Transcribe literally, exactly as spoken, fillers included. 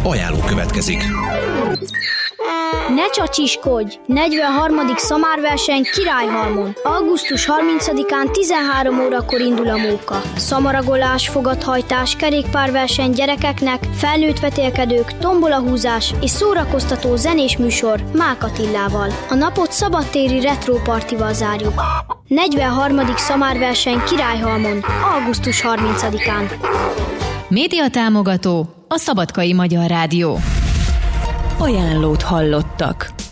Ajánló következik. Ne csacsiskodj! negyvenharmadik szamárverseny Királyhalmon. augusztus harmincadikán tizenhárom órakor indul a móka. Szamaragolás, fogathajtás, kerékpárverseny gyerekeknek, felnőtt vetélkedők, tombolahúzás és szórakoztató zenés műsor Mák Attillával. A napot szabadtéri retrópartival zárjuk. negyvenharmadik szamárverseny Királyhalmon. augusztus harmincadikán. Média támogató a Szabadkai Magyar Rádió. Ajánlót hallottak.